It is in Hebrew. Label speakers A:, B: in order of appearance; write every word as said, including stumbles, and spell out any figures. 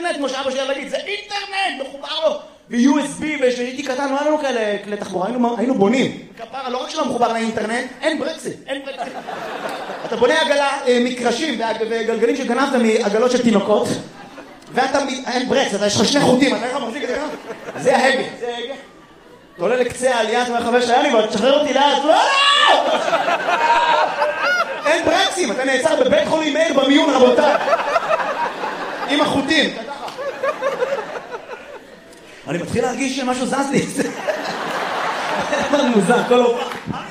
A: אינטרנט, כמו שאבא שלי להגיד, זה אינטרנט, מחובר לו, ו-יו אס בי, והייתי קטן, לא היה לנו כאלה כלי תחבורה, היינו בונים. כפרה, לא רק שלא מחובר לאינטרנט, אין ברקסים, אין ברקסים. אתה בונה עגלה, מקרשים וגלגלים שגנבת מעגלות של תינוקות, ואתה, אין ברקס, אתה יש לך שני חוטים, אתה איך מחזיק את זה ככה? זה ההגה, זה ההגה. אתה עולה לקצה העלייה, אתה אומר חבר שהיה לי, ואתה תשחרר אותי לאט, לא, לא! אין ברקסים, אתה נעצר בבית חולים מאיר במיון, רבותיי. עם החוטים. אני מתחיל להרגיש שמשהו זז לי. זה מוזר, כל הופעה.